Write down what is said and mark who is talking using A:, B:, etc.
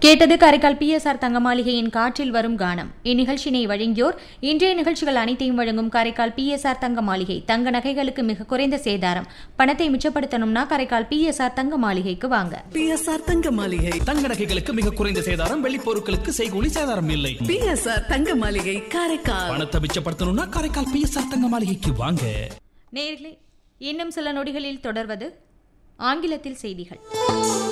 A: கேட்டது காரைக்கால் PSR தங்க மாளிகையின் காற்றில் வரும் கானம். இந்நிகழ்ச்சியினை வழங்கியோர் இன்றைய நிகழ்ச்சிகள் அனைத்தையும் வழங்கும் காரைக்கால் PSR தங்க மாளிகை. தங்க நகைகளுக்கு மிக குறைந்த சேதாரம். பணத்தை மிச்சப்படுத்தணும்னா காரைக்கால் PSR தங்க மாளிகைக்கு வாங்க.
B: PSR தங்க மாளிகை.
C: தங்க நகைகளுக்கு மிக குறைந்த சேதாரம், வெள்ளி பொருட்களுக்கு செய்கூலி சேதாரம் இல்லை.
B: PSR தங்க மாளிகை காரைக்கால்.
C: பணத்தை மிச்சப்படுத்தணும்னா காரைக்கால் PSR தங்க மாளிகைக்கு வாங்க.
A: நேயர்களே, இன்னும் சில நொடிகளில் தொடர்வது ஆங்கிலத்தில் செய்திகள்.